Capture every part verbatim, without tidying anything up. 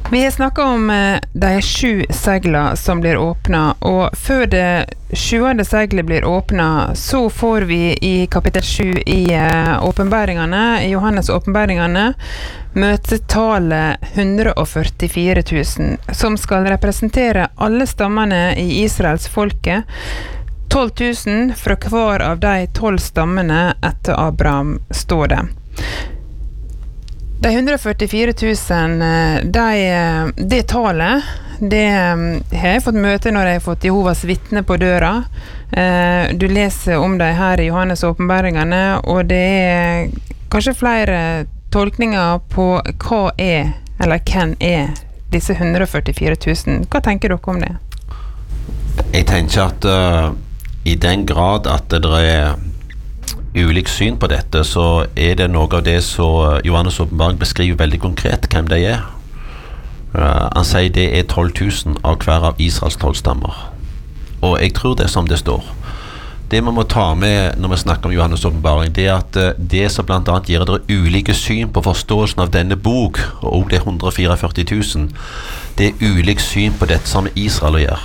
Vi snakker om eh, de sju segler som blir åpnet, og før det sjuende seglet blir åpnet, så får vi i kapittel sju i eh, åpenbæringene, i Johannes åpenbæringene, møtetallet hundre og førtifire tusen, som skal representere alle stammene i Israels folke, tolv tusen fra hver av de tolv stammene etter Abraham, står det. De hundre og førtifire tusen, de, det tallet, det har jeg fått møte når jeg har fått Jehovas vitne på døra. Du leser om de her i Johannes åpenbæringene, og det er kanskje flere tolkninger på hva er, eller hvem er disse hundre og førtifire tusen. Hva tenker dere om det? Jeg tenker at uh, i den grad at det er ulik syn på dette, så er det noe av det som Johannes åpenbaring beskriver veldig konkret hvem det er. Uh, han sier det er tolv tusen av hver av Israels tolv stammer. Og jeg tror det er som det står. Det man må ta med når vi snakker om Johannes åpenbaring, det er at uh, det som blant annet gir dere ulike syn på forståelsen av denne bok, og det er hundre og førtifire tusen, det er ulik syn på dette som Israel gjør.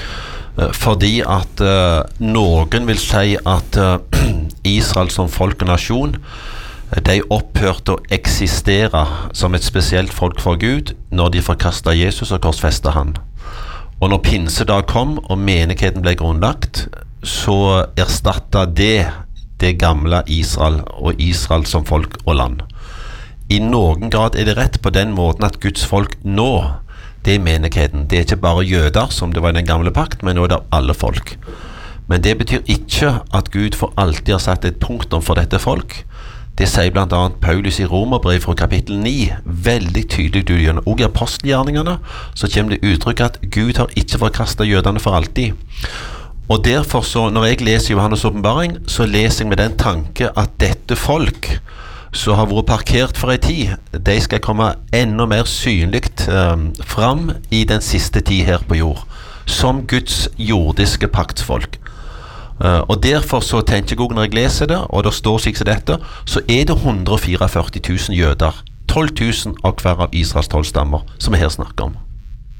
Fordi at uh, noen vil si at uh, Israel som folk og nasjon, de opphørte å eksistere som et spesielt folk for Gud når de forkastet Jesus og korsfestet han. Og når pinsedag kom og menigheten ble grunnlagt, så erstattet det det gamle Israel og Israel som folk og land. I noen grad er det rett på den måten at Guds folk nå, det er menigheten. Det er ikke bare jøder som det var i den gamle pakt, men nå er det alle folk. Men det betyr ikke at Gud for alltid har satt et punktum for dette folk. Det sier blant annet Paulus i Romerbrev fra kapittel ni, veldig tydelig ut, og i apostelgjerningene så kommer det uttrykk at Gud har ikke forkastet jødene for alltid. Og derfor så, når jeg leser Johannes åpenbaring, så leser jeg med den tanke at dette folk så har vært parkert for en tid, de skal komme enda mer synligt um, fram i den siste tid her på jord, som Guds jordiske paktsfolk. Uh, og derfor så tenker jeg også når jeg leser det, og det står slik som dette, så er det hundre og førtifire tusen jøder, tolv tusen av hver av Israels tolv stammer, som vi her snakker om.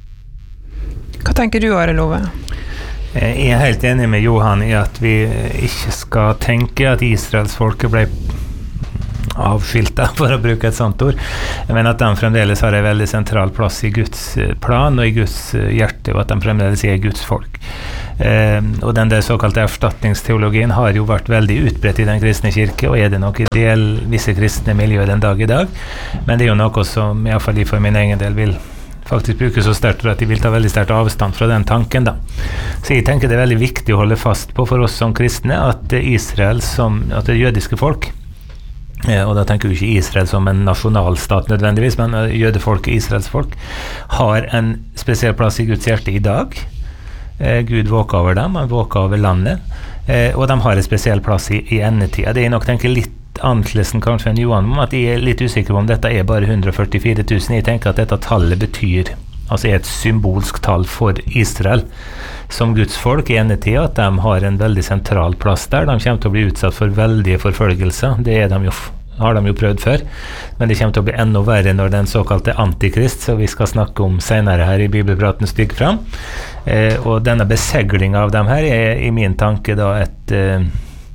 Hva tenker du, Are Love? Jeg er helt enig med Johan i at vi ikke skal tenke at Israels folke ble avskilta, for å bruke et sånt ord, men at de fremdeles har en veldig sentral plass i Guds plan og i Guds hjerte, og at de fremdeles er Guds folk. Eh, og den der såkalte erstatningsteologien har jo vært veldig utbredt i den kristne kirke, og er det nok i del visse kristne miljøer den dag i dag, men det er jo noe som i hvert fall for min egen del vil faktisk bruke så sterkt for at de vil ta veldig sterkt avstand fra den tanken da. Så jeg tenker det er veldig viktig å holde fast på for oss som kristne at Israel som, at det jødiske folk, og da tenker vi ikke Israel som en nasjonalstat nødvendigvis, men jødefolket, Israels folk, har en spesiell plass i Guds hjerte i dag. Gud våker over dem, han våker over landet, og de har en spesiell plass i, i endetida. Det er nok tenker litt annerledes kanskje enn Johan, om at jeg er litt usikker på om dette er bare hundre og førtifire tusen. Jeg tenker at dette tallet betyr, altså er et symbolsk tall for Israel som Guds folk i endetida, at de har en veldig sentral plass der. De kommer til å bli utsatt for veldige forfølgelser. Det er de jo, har de jo prøvd før, men det kommer til å bli enda verre når den såkalte antikrist, så vi skal snakke om senere her i Bibelpraten stygg fram. Eh, og denne beseglinga av dem her er i min tanke da et eh,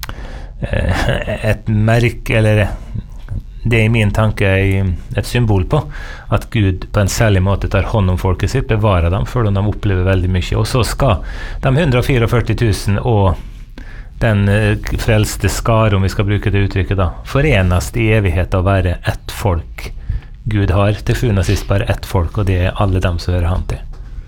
et merk, eller det er i min tanke et symbol på at Gud på en særlig måte tar hånd om folket sitt, bevarer dem før de opplever veldig mye, og så skal de hundre og førtifire tusen og den frelste skare, om vi skal bruke det uttrykket da, forenes i evighet å være ett folk. Gud har til sjuende og sist bare ett folk, og det er alle dem som hører han til.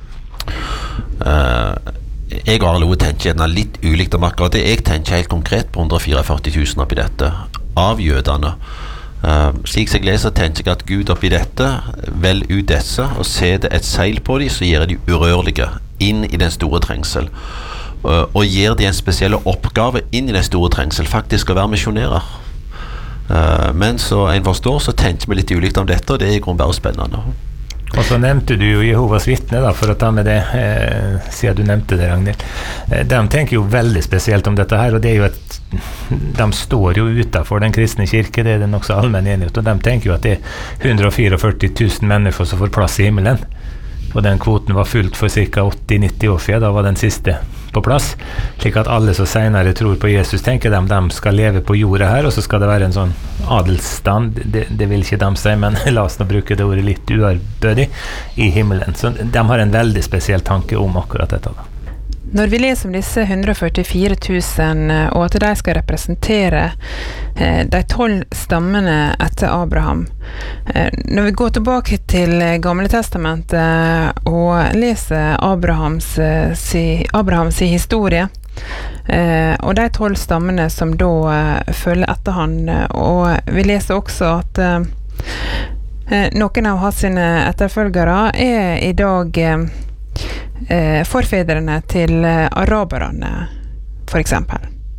Uh, jeg har lov å tenke gjerne litt ulikt om akkurat det. Jeg tenker helt konkret på hundre og førtifire tusen oppi dette, av jødene. Uh, slik jeg leser, tenker jeg at Gud oppi dette, vel ut disse, og ser det et seil på dem, så gjør de urørlige inn i den store trengsel. Uh, og gir de en spesiell oppgave inn i den store trengsel, faktisk å være misjonærer. Uh, men så en forstår, så tenker vi litt ulikt om dette, og det er i grunnen bare spennende. Og så nevnte du jo Jehovas vittne, da, for å ta med det, eh, siden du nevnte det, Ragnhild. Eh, de tenker jo veldig spesielt om dette her, og det er jo et de står jo utenfor den kristne kirke, det er det nok så allmenn enighet, og de tenker jo at det er hundre og førtifire tusen mennesker som får plass i himmelen, og den kvoten var fullt for ca. åtti til nitti år siden, da var den siste på plass, slik at alle som senere tror på Jesus tenker de, de skal leve på jorda her, og så skal det være en sånn adelsstand, det, det vil ikke de si, men la oss nå bruke det ordet litt uærbødig, i himmelen. Så de har en veldig spesiell tanke om akkurat dette da. Når vi leser om disse hundre og førtifire tusen, og at de skal representere eh, de tolv stammene etter Abraham, eh, når vi går tilbake til Gamle Testamentet og leser Abrahams, si, Abrahams historie, eh, og de tolv stammene som da eh, følger etter han, og vi leser også at eh, noen av hans sine etterfølgere er i dag eh, Eh, forfedrene til eh, araberne, for eksempel.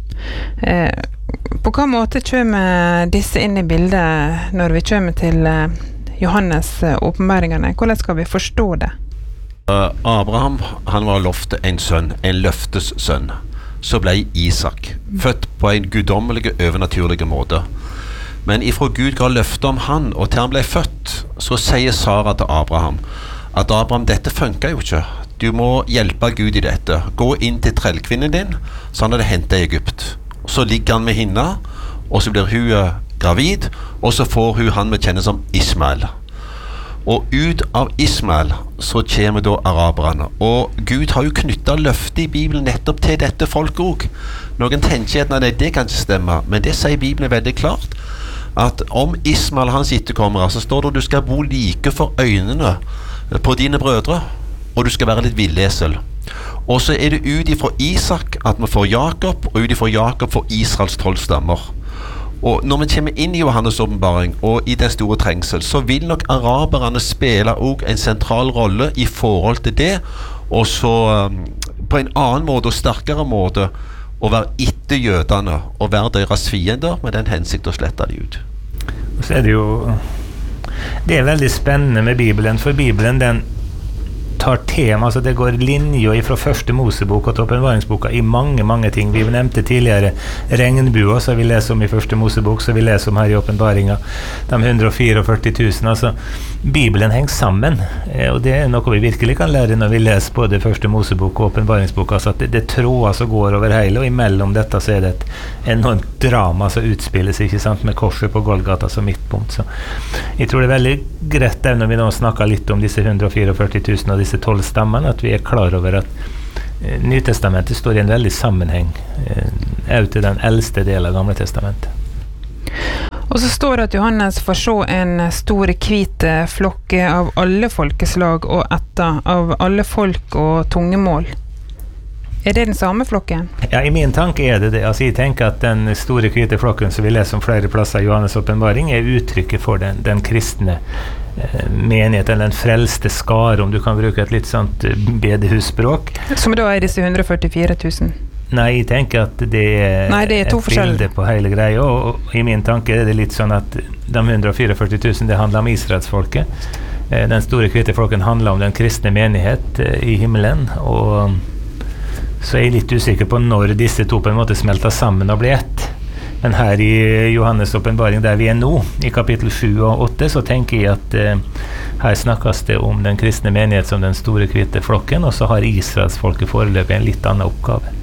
Eh, på hva måte kommer disse inn i bildet når vi kommer til eh, Johannes eh, åpenbaringene? Hvordan skal vi forstå det? Uh, Abraham, han var lovt en sønn, en løftes sønn. Så ble Isak født på en guddommelig, overnaturlig måte. Men ifra Gud ga løfte om han, og til han ble født, så sier Sara til Abraham at Abraham, dette funker jo ikke. Du må hjelpe Gud i dette. Gå inn til trellkvinnen din, så han hadde hentet i Egypt. Så ligger han med henne, og så blir hun uh, gravid, og så får hun han vi kjenner som Ismael. Og ut av Ismael så kommer da araberne. Og Gud har jo knyttet løftet i Bibelen nettopp til dette folket også. Noen tenker at nei, det kan ikke stemme, men det sier Bibelen veldig klart. At om Ismael hans etterkommere, så står det at du skal bo like for øynene på dine brødre, og du skal være litt villesel. Og så er det ut ifra Isak at vi får Jakob, og ut ifra Jakob får Israels tolv stammer. Og når vi kommer inn i Johannes åpenbaring og i den store trengsel, så vil nok araberne spille også en sentral rolle i forhold til det, og så um, på en annen måte og sterkere måte å være etter jødene og være deres fiender med den hensikt å slette de ut. Og så er det jo det er veldig spennende med Bibelen, for Bibelen den tar tema, altså det går linjer fra første Mosebok og til åpenbaringsboka i mange, mange ting. Vi nevnte tidligere regnbua, så vi leser om i første Mosebok, så vi leser om her i åpenbaringa, de hundre og førtifire tusen. Altså, Bibelen henger sammen, og det er noe vi virkelig kan lære når vi leser både første Mosebok og åpenbaringsboka, altså at det, det tråder som går over hele, og imellom dette så er det et enormt drama som utspilles, ikke sant, med korset på Golgata som midtpunkt. Så jeg tror det er veldig greit når vi nå snakker litt om disse hundre og førtifire tusen og disse tolv stammene, at vi er klar over at eh, Nytestamentet står i en veldig sammenheng eh, ut til den eldste delen av Gamle Testamentet. Og så står det at Johannes får se en stor hvit flokk av alle folkeslag og etter, av alle folk og tungemål. Er det den samme flokken? Ja, i min tanke er det det. Altså, jeg tenker at den store hvite flokken som vi leser om flere plasser i Johannes åpenbaring er uttrykket for den, den kristne eh, menighet, eller den frelste skare, om du kan bruke et litt sånt bedehusspråk. Som da er disse hundre og førtifire tusen? Nei, jeg tenker at det er, Nei, det er to et bilde på hele greia, og, og i min tanke er det litt sånn at de hundre og førtifire tusen, det handler om Israelsfolket. Eh, den store hvite flokken handler om den kristne menighet eh, i himmelen, og så er jeg litt usikker på når disse to på en måte smelter sammen og blir ett. Men her i Johannes åpenbaring, der vi er nå, i kapittel sju og åtte, så tenker jeg at eh, her snakkes det om den kristne menighet som den store hvite flokken, og så har Israelsfolket foreløpig en litt annen oppgave.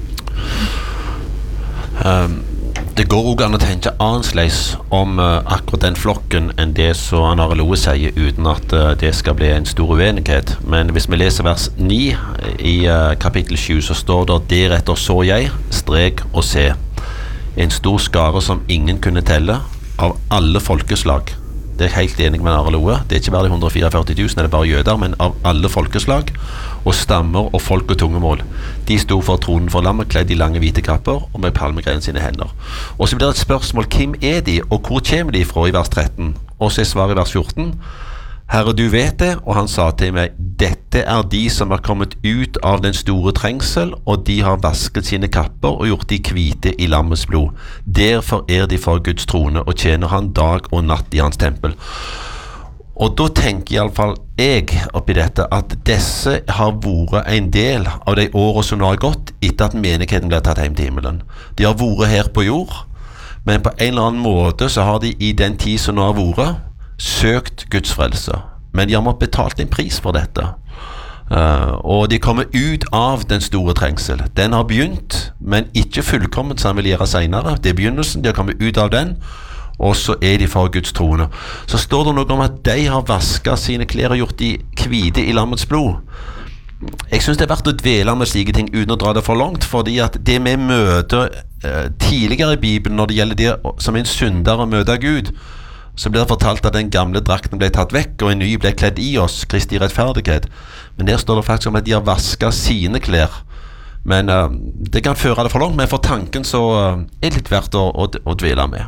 Um, det går også an å tenke annerledes om uh, akkurat den flokken enn det som Anna Loe sier, uten at uh, det skal bli en stor uenighet. Men hvis vi leser vers ni i uh, kapittel sju, så står det: deretter så jeg, strek og se, en stor skare som ingen kunne telle, av alle folkeslag. Det er helt enig med Anna Loe. Det er ikke bare de hundre og førtifire tusen, det er bare jøder, men av alle folkeslag, og stammer og folk og tungemål. De sto for tronen for lammet, kledd i lange hvite kapper og med palmegrein sine hender. Og så blir det et spørsmål: hvem er de, og hvor kommer de fra, i vers tretten? Og så er svaret i vers fjorten: Herre, du vet det. Og han sa til meg: dette er de som er kommet ut av den store trengsel, og de har vasket sine kapper og gjort de hvite i lammets blod. Derfor er de for Guds trone og tjener han dag og natt i hans tempel. Og da tenker i alle fall jeg oppi dette at disse har vært en del av de årene som nå har gått etter at menigheten ble tatt hjem til himmelen. De har vært her på jord, men på en eller annen måte så har de i den tid som nå har vært, søkt Guds frelse. Men de har måttet betalt en pris for dette. Uh, og de kommer ut av den store trengsel. Den har begynt, men ikke fullkomment som han vil gjøre senere. Det er begynnelsen, de har kommet ut av den, og så er de for Guds trone. Så står det noe om at de har vasket sine klær og gjort de hvite i lammets blod. Jeg synes det er verdt å dvele med slike ting uten å dra det for langt, fordi at det vi møter uh, tidligere i Bibelen når det gjelder det som en synder å møte Gud, så blir det fortalt at den gamle drakten ble tatt vekk og en ny ble kledd i oss, Kristi rettferdighet. Men der står det faktisk om at de har vasket sine klær. Men uh, det kan føre det for langt, men for tanken så uh, er det litt verdt å, å, å dvele med.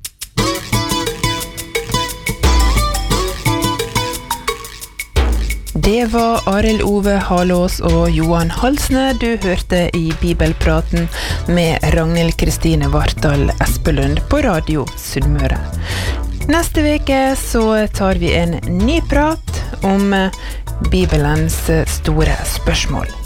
Det var Arild Ove Halås og Johan Halsne du hørte i Bibelpraten med Ragnhild Kristine Vartdal Espelund på Radio Sunnmøre. Neste veke så tar vi en ny prat om Bibelens store spørsmål.